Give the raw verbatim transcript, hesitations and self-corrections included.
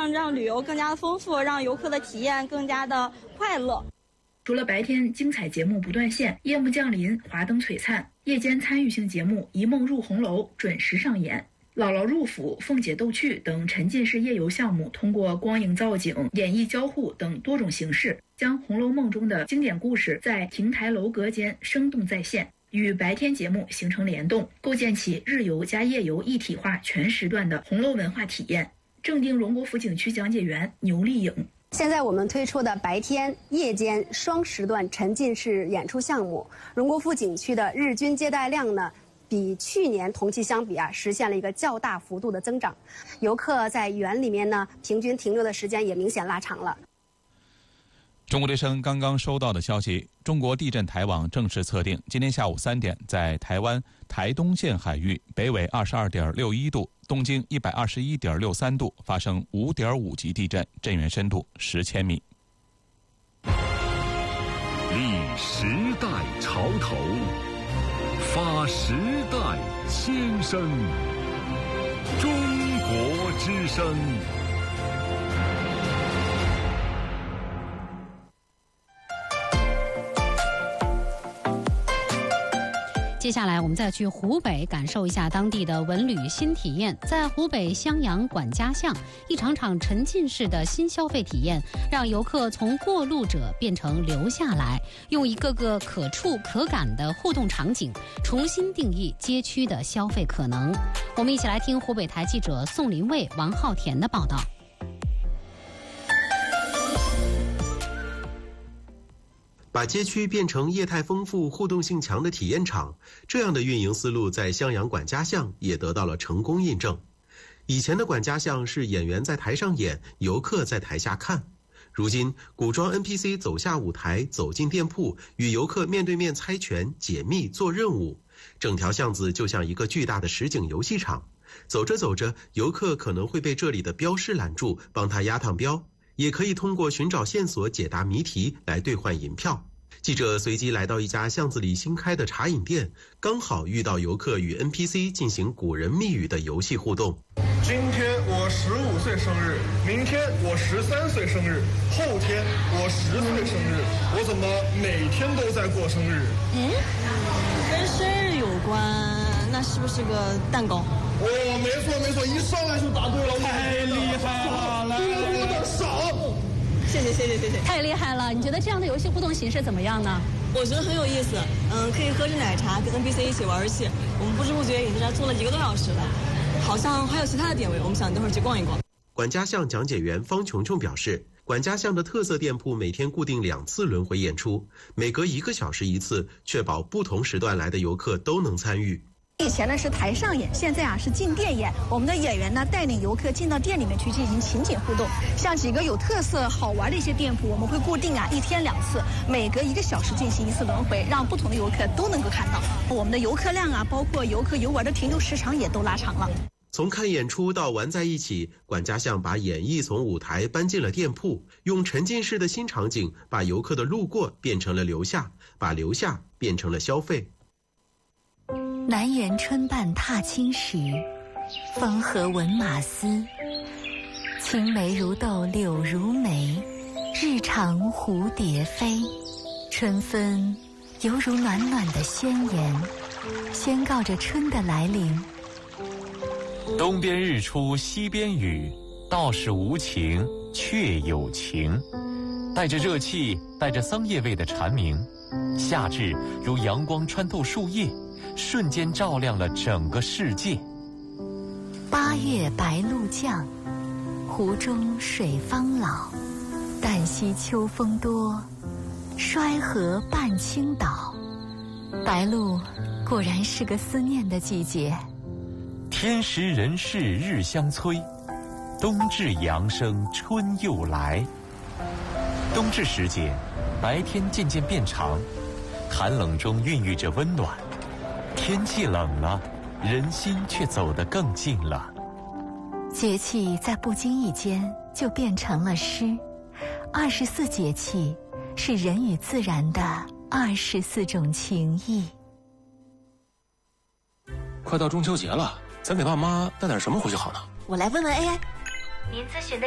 让让旅游更加的丰富，让游客的体验更加的快乐。 除了白天精彩节目不断线，夜幕降临，华灯璀璨，夜间参与性节目《一梦入红楼》准时上演。姥姥入府、凤姐逗趣等沉浸式夜游项目，通过光影造景、演绎交互等多种形式，将《红楼梦》中的经典故事在亭台楼阁间生动再现，与白天节目形成联动，构建起日游加夜游一体化全时段的红楼文化体验。正定荣国府景区讲解员牛丽颖。 现在我们推出的白天、夜间双时段沉浸式演出项目，荣国府景区的日均接待量呢，比去年同期相比啊，实现了一个较大幅度的增长。游客在园里面呢，平均停留的时间也明显拉长了。 中国之声刚刚收到的消息，中国地震台网正式测定，今天下午三点，在台湾台东县海域北纬二十二点六一度、东经一百二十一点六三度发生五点五级地震，震源深度十千米。 立时代潮头，发时代先声，中国之声。 接下来我们再去湖北感受一下当地的文旅新体验。在湖北襄阳管家巷，一场场沉浸式的新消费体验，让游客从过路者变成留下来，用一个个可触可感的互动场景，重新定义街区的消费可能。我们一起来听湖北台记者宋林卫、王浩田的报道。 把街区变成业态丰富、互动性强的体验场，这样的运营思路在襄阳管家巷也得到了成功印证。以前的管家巷是演员在台上演，游客在台下看。如今，古装 N P C 走下舞台，走进店铺，与游客面对面猜拳、解密、做任务。整条巷子就像一个巨大的实景游戏场。走着走着，游客可能会被这里的标识拦住，帮他压趟标。也可以通过寻找线索、解答谜题来兑换银票。记者随机来到一家巷子里新开的茶饮店，刚好遇到游客与 N P C 进行古人密语的游戏互动。 今天我十五岁生日，明天我十三岁生日，后天我十岁生日，我怎么每天都在过生日？ 嗯，跟生日有关，那是不是个蛋糕？ 哦，没错没错，一上来就答对了， 太厉害了！ 来我的少。 谢谢谢谢谢谢， 太厉害了！你觉得这样的游戏互动形式怎么样呢？ 我觉得很有意思，嗯，可以喝着奶茶，跟 N P C 一起玩游戏。我们不知不觉已经在这儿坐了一个多小时了，好像还有其他的点位，我们想等会儿去逛一逛。 管家巷讲解员方琼琼表示，管家巷的特色店铺每天固定两次轮回演出，每隔一个小时一次，确保不同时段来的游客都能参与。 以前呢是台上演，现在啊是进店演。我们的演员呢带领游客进到店里面去进行情景互动。像几个有特色、好玩的一些店铺，我们会固定啊一天两次，每隔一个小时进行一次轮回，让不同的游客都能够看到。我们的游客量啊，包括游客游玩的停留时长也都拉长了。 从看演出到玩在一起，管家巷把演艺从舞台搬进了店铺，用沉浸式的新场景，把游客的路过变成了留下，把留下变成了消费。 南园春半踏青时，风和闻马嘶。青梅如豆柳如眉，日长蝴蝶飞。春分犹如暖暖的宣言，宣告着春的来临。 东边日出西边雨，道是无晴却有晴。带着热气，带着桑叶味的蝉鸣，夏至如阳光穿透树叶，瞬间照亮了整个世界。 八月白露降，湖中水方老。旦夕秋风多，衰河半倾倒。白露果然是个思念的季节。 天时人事日相催，冬至阳生春又来。冬至时节，白天渐渐变长，寒冷中孕育着温暖。天气冷了，人心却走得更近了。 节气在不经意间就变成了诗。二十四节气是人与自然的二十四种情谊。 快到中秋节了，咱给爸妈带点什么回去好呢？ 我来问问 A I。您咨询的